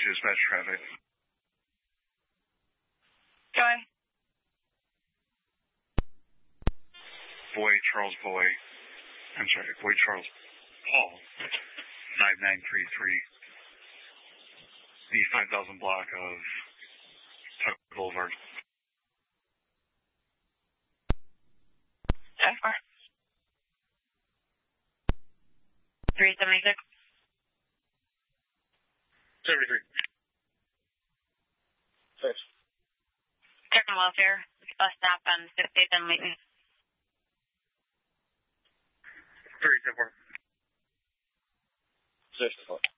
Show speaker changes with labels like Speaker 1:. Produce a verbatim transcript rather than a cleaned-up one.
Speaker 1: dispatch traffic.
Speaker 2: Go ahead.
Speaker 1: Boy Charles Boy. I'm sorry, Boy Charles Paul. five nine three three. The five thousand block of Tuck Boulevard.
Speaker 2: ten four. three seventy-six.
Speaker 1: seventy-three.
Speaker 3: Six.
Speaker 2: Checking welfare. Bus stop on fiftieth and Leighton.
Speaker 1: three, ten four.
Speaker 3: Six.